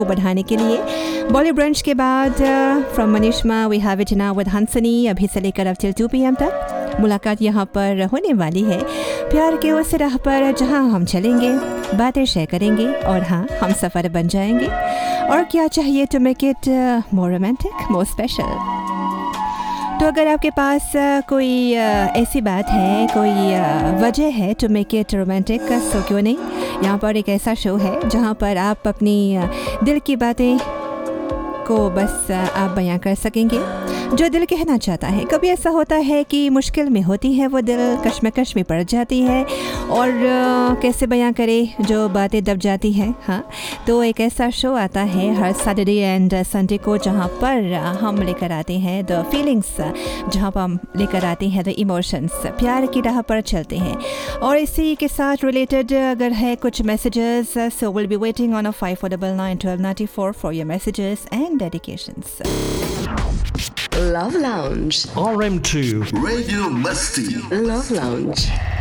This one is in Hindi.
को बढ़ाने के लिए। बॉलीवुड ब्रंच के बाद from मनीषमा we have it now with हंसनी, अभी से लेकर अब टिल 2 PM तक मुलाकात यहाँ पर होने वाली है। प्यार के उस राह पर जहाँ हम चलेंगे, बातें शेयर करेंगे और हाँ, हम सफ़र बन जाएंगे। और क्या चाहिए to make it more romantic, more special. तो अगर आपके पास कोई ऐसी बात है, कोई वजह है टू मेक इट रोमांटिक, तो क्यों नहीं, यहाँ पर एक ऐसा शो है जहाँ पर आप अपनी दिल की बातें को बस आप बयां कर सकेंगे, जो दिल कहना चाहता है। कभी ऐसा होता है कि मुश्किल में होती है वो दिल, कश्मकश में पड़ जाती है और कैसे बयां करे जो बातें दब जाती हैं। हाँ, तो एक ऐसा शो आता है हर सैटरडे एंड संडे को जहाँ पर हम लेकर आते हैं द फीलिंग्स, जहाँ पर हम लेकर आते हैं द इमोशंस, प्यार की राह पर चलते हैं। और इसी के साथ रिलेटेड अगर है कुछ messages, so will be waiting on 54991294 for your messages and dedications. Love Lounge. RM2 Radio Musty. Love Lounge.